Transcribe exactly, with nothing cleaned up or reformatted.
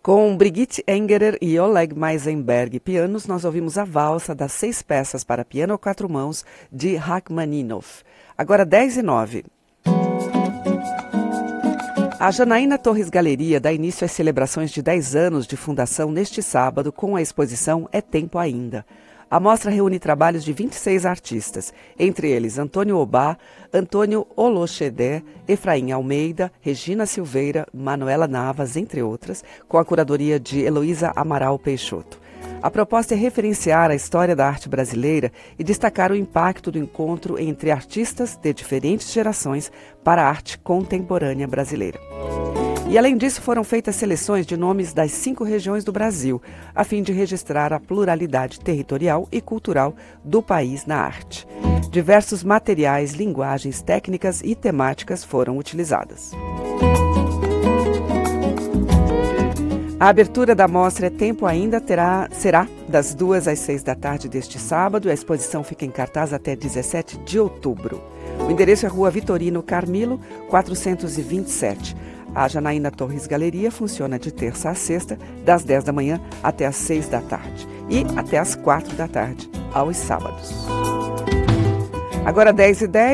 Com Brigitte Engerer e Oleg Meisenberg pianos, nós ouvimos a valsa das seis peças para piano a quatro mãos de Rachmaninoff. Agora dez e nove. A Janaína Torres Galeria dá início às celebrações de dez anos de fundação neste sábado com a exposição É Tempo Ainda. A mostra reúne trabalhos de vinte e seis artistas, entre eles Antônio Obá, Antônio Olochedé, Efraim Almeida, Regina Silveira, Manuela Navas, entre outras, com a curadoria de Heloísa Amaral Peixoto. A proposta é referenciar a história da arte brasileira e destacar o impacto do encontro entre artistas de diferentes gerações para a arte contemporânea brasileira. E além disso foram feitas seleções de nomes das cinco regiões do Brasil, a fim de registrar a pluralidade territorial e cultural do país na arte. Diversos materiais, linguagens, técnicas e temáticas foram utilizadas. A abertura da mostra É Tempo Ainda terá, será das duas às seis da tarde deste sábado. A exposição fica em cartaz até dezessete de outubro. O endereço é Rua Vitorino Carmilo, quatrocentos e vinte e sete. A Janaína Torres Galeria funciona de terça a sexta, das dez da manhã até as seis da tarde e até as quatro da tarde, aos sábados. Agora dez e dez.